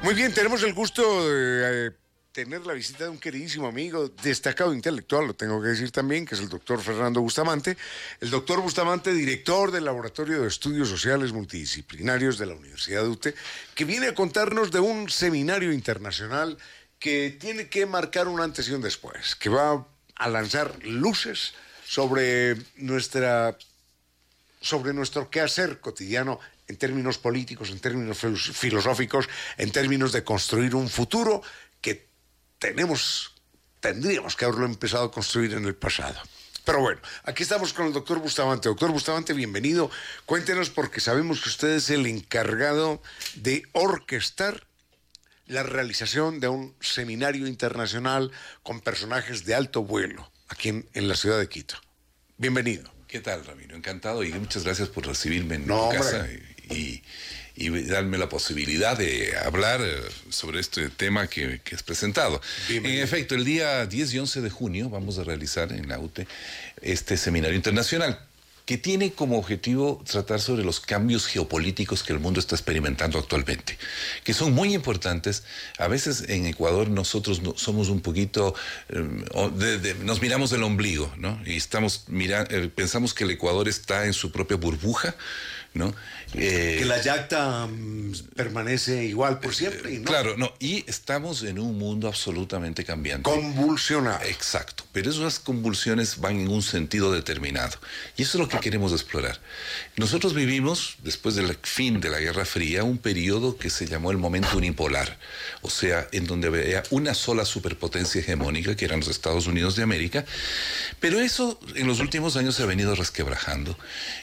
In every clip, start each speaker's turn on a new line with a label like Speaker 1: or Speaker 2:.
Speaker 1: Muy bien, tenemos el gusto de tener la visita de un queridísimo amigo, destacado intelectual, lo tengo que decir también, que es el doctor Fernando Bustamante. El doctor Bustamante, director del Laboratorio de Estudios Sociales Multidisciplinarios de la Universidad de UTE, que viene a contarnos de un seminario internacional que tiene que marcar un antes y un después, que va a lanzar luces sobre nuestro quehacer cotidiano en términos políticos, en términos filosóficos, en términos de construir un futuro que tendríamos que haberlo empezado a construir en el pasado. Pero bueno, aquí estamos con el doctor Bustamante. Doctor Bustamante, bienvenido. Cuéntenos, porque sabemos que usted es el encargado de orquestar la realización de un seminario internacional con personajes de alto vuelo aquí en la ciudad de Quito. Bienvenido.
Speaker 2: ¿Qué tal, Ramiro? Encantado y muchas gracias por recibirme en tu casa y darme la posibilidad de hablar sobre este tema que has presentado. Bienvenido. En efecto, el día 10 y 11 de junio vamos a realizar en la UTE este seminario internacional que tiene como objetivo tratar sobre los cambios geopolíticos que el mundo está experimentando actualmente, que son muy importantes. A veces en Ecuador nosotros somos un poquito, nos miramos del ombligo, ¿no? Y pensamos que el Ecuador está en su propia burbuja, ¿no?
Speaker 1: Que la yacta permanece igual por siempre, ¿no?
Speaker 2: Claro, no, y estamos en un mundo absolutamente cambiante.
Speaker 1: Convulsionado.
Speaker 2: Exacto, pero esas convulsiones van en un sentido determinado, y eso es lo que queremos explorar. Nosotros vivimos, después del fin de la Guerra Fría, un periodo que se llamó el momento unipolar, o sea, en donde había una sola superpotencia hegemónica, que eran los Estados Unidos de América, pero eso en los últimos años se ha venido resquebrajando,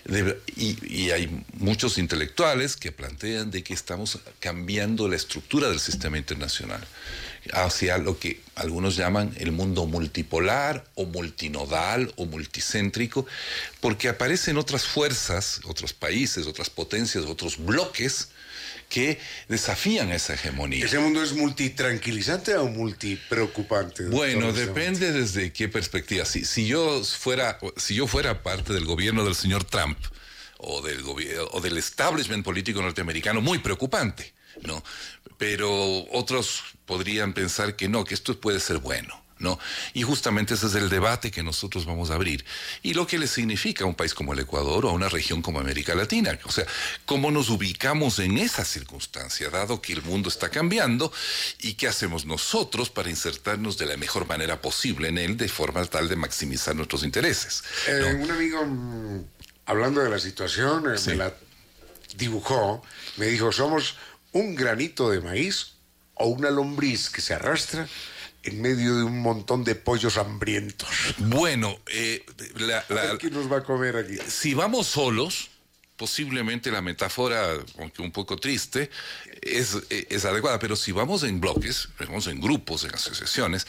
Speaker 2: y hay muchos intelectuales que plantean de que estamos cambiando la estructura del sistema internacional hacia lo que algunos llaman el mundo multipolar o multinodal o multicéntrico, porque aparecen otras fuerzas, otros países, otras potencias, otros bloques que desafían esa hegemonía.
Speaker 1: ¿Ese mundo es multitranquilizante o multipreocupante?
Speaker 2: Bueno, depende desde qué perspectiva. Si yo fuera parte del gobierno del señor Trump, o del establishment político norteamericano, muy preocupante, ¿no? Pero otros podrían pensar que no, que esto puede ser bueno, ¿no? Y justamente ese es el debate que nosotros vamos a abrir. Y lo que le significa a un país como el Ecuador o a una región como América Latina. O sea, cómo nos ubicamos en esa circunstancia, dado que el mundo está cambiando, y qué hacemos nosotros para insertarnos de la mejor manera posible en él, de forma tal de maximizar nuestros intereses, ¿no?
Speaker 1: Un amigo, hablando de la situación,
Speaker 2: sí,
Speaker 1: me la dibujó, me dijo: somos un granito de maíz o una lombriz que se arrastra en medio de un montón de pollos hambrientos.
Speaker 2: Bueno,
Speaker 1: ¿Qué nos va a comer aquí?
Speaker 2: Si vamos solos, posiblemente la metáfora, aunque un poco triste, es adecuada, pero si vamos en bloques, vamos en grupos, en asociaciones,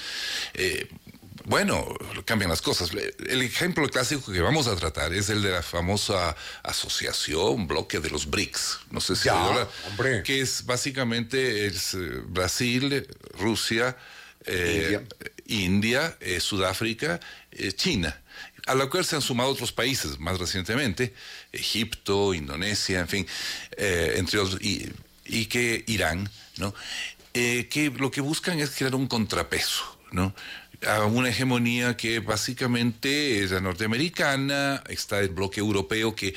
Speaker 2: bueno, cambian las cosas. El ejemplo clásico que vamos a tratar es el de la famosa asociación, bloque de los BRICS. No sé si
Speaker 1: hombre,
Speaker 2: que es básicamente Brasil, Rusia, India, Sudáfrica, China, a la cual se han sumado otros países más recientemente, Egipto, Indonesia, en fin, entre otros, y que Irán, ¿no? Que lo que buscan es crear un contrapeso, ¿no?, a una hegemonía que básicamente es la norteamericana. Está el bloque europeo, que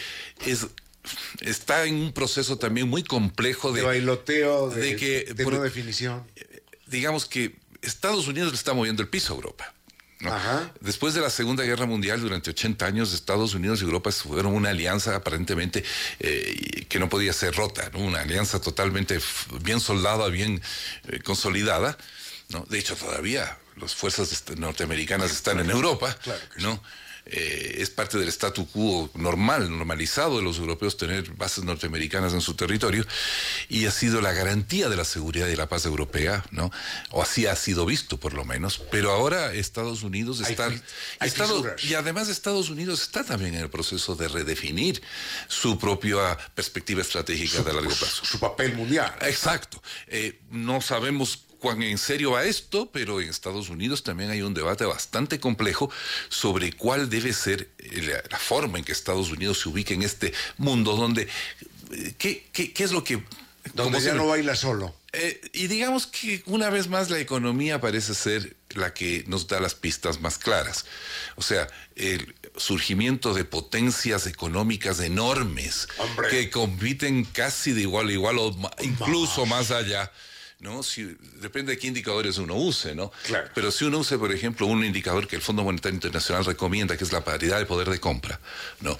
Speaker 2: está en un proceso también muy complejo de
Speaker 1: bailoteo,
Speaker 2: de
Speaker 1: no definición.
Speaker 2: Digamos que Estados Unidos le está moviendo el piso a Europa, ¿no?
Speaker 1: Ajá.
Speaker 2: Después de la Segunda Guerra Mundial, durante 80 años, Estados Unidos y Europa fueron una alianza aparentemente que no podía ser rota, ¿no? Una alianza totalmente bien soldada, bien consolidada, ¿no? De hecho, todavía las fuerzas norteamericanas están en Europa,
Speaker 1: claro que
Speaker 2: ¿no? Es parte del statu quo normalizado de los europeos tener bases norteamericanas en su territorio, y ha sido la garantía de la seguridad y la paz europea, ¿no? O así ha sido visto, por lo menos. Pero ahora Estados Unidos está... y además Estados Unidos está también en el proceso de redefinir su propia perspectiva estratégica de largo plazo.
Speaker 1: Su papel mundial.
Speaker 2: Exacto. No sabemos cuán en serio va esto, pero en Estados Unidos también hay un debate bastante complejo sobre cuál debe ser la forma en que Estados Unidos se ubique en este mundo donde... ¿Qué es lo que...
Speaker 1: Donde ya no baila solo.
Speaker 2: Y digamos que una vez más la economía parece ser la que nos da las pistas más claras. O sea, el surgimiento de potencias económicas enormes,
Speaker 1: Hombre,
Speaker 2: que compiten casi de igual a igual o incluso más allá, ¿no? Depende de qué indicadores uno use, ¿no?
Speaker 1: Claro.
Speaker 2: Pero si uno use, por ejemplo, un indicador que el Fondo Monetario Internacional recomienda, que es la paridad de poder de compra, ¿no?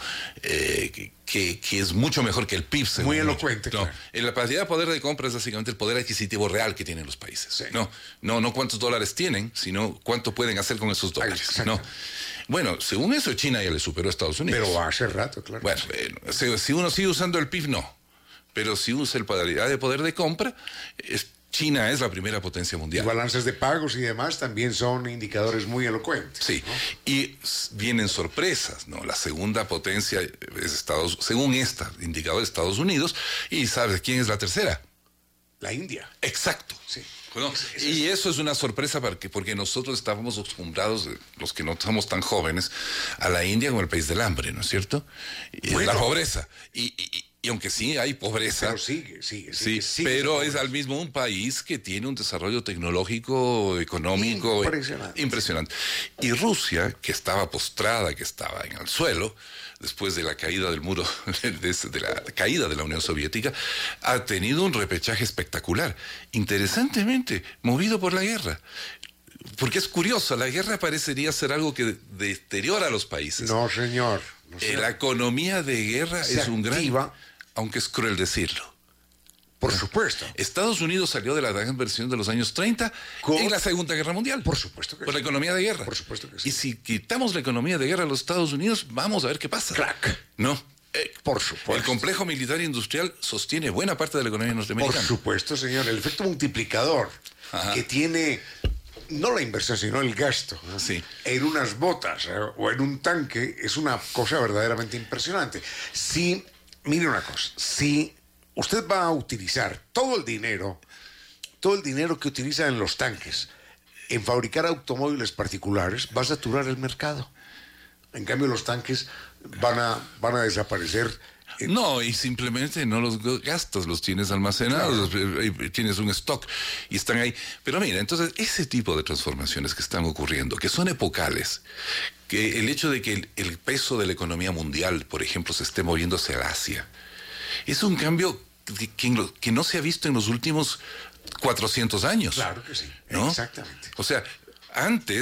Speaker 2: Que es mucho mejor que el PIB.
Speaker 1: Muy elocuente,
Speaker 2: ¿no?
Speaker 1: claro.
Speaker 2: En la paridad de poder de compra es básicamente el poder adquisitivo real que tienen los países.
Speaker 1: Sí.
Speaker 2: No cuántos dólares tienen, sino cuánto pueden hacer con esos dólares, ¿no? Bueno, según eso, China ya le superó a Estados Unidos.
Speaker 1: Pero hace rato, claro.
Speaker 2: Bueno, si uno sigue usando el PIB, no. Pero si usa el paridad de poder de compra, China es la primera potencia mundial.
Speaker 1: Y balances de pagos y demás también son indicadores muy elocuentes.
Speaker 2: Sí,
Speaker 1: ¿no?
Speaker 2: y vienen sorpresas, ¿no? La segunda potencia es según indicador de Estados Unidos, y ¿sabes quién es la tercera?
Speaker 1: La India.
Speaker 2: Exacto.
Speaker 1: Sí.
Speaker 2: ¿No? Y eso es una sorpresa porque nosotros estábamos acostumbrados, los que no somos tan jóvenes, a la India como el país del hambre, ¿no es cierto? Y
Speaker 1: Bueno.
Speaker 2: la pobreza. Y aunque sí hay pobreza,
Speaker 1: Pero sigue,
Speaker 2: sí, pero es al mismo un país que tiene un desarrollo tecnológico, económico impresionante. Y Rusia, que estaba postrada, que estaba en el suelo, después de la caída del muro, de la caída de la Unión Soviética, ha tenido un repechaje espectacular, interesantemente movido por la guerra. Porque es curioso, la guerra parecería ser algo que deteriora a los países.
Speaker 1: No, señor.
Speaker 2: La economía de guerra es un gran... Aunque es cruel decirlo.
Speaker 1: Por supuesto.
Speaker 2: Estados Unidos salió de la gran versión de los años 30 en la Segunda Guerra Mundial.
Speaker 1: Por supuesto que
Speaker 2: por la economía de guerra.
Speaker 1: Por supuesto que sí.
Speaker 2: Y si quitamos la economía de guerra a los Estados Unidos, vamos a ver qué pasa.
Speaker 1: Crack.
Speaker 2: ¿No?
Speaker 1: Por supuesto.
Speaker 2: El complejo militar e industrial sostiene buena parte de la economía norteamericana.
Speaker 1: Por supuesto, señor. El efecto multiplicador que tiene no la inversión, sino el gasto, ¿no?
Speaker 2: Sí.
Speaker 1: En unas botas o en un tanque es una cosa verdaderamente impresionante. Si, mire una cosa, si usted va a utilizar todo el dinero que utiliza en los tanques en fabricar automóviles particulares, va a saturar el mercado. En cambio, los tanques van a desaparecer.
Speaker 2: No, y simplemente no los gastas, los tienes almacenados, claro. Tienes un stock y están ahí. Pero mira, entonces ese tipo de transformaciones que están ocurriendo, que son epocales, que el hecho de que el peso de la economía mundial, por ejemplo, se esté moviendo hacia el Asia, es un cambio que no se ha visto en los últimos 400 años.
Speaker 1: Claro que sí,
Speaker 2: ¿no?
Speaker 1: exactamente.
Speaker 2: O sea, antes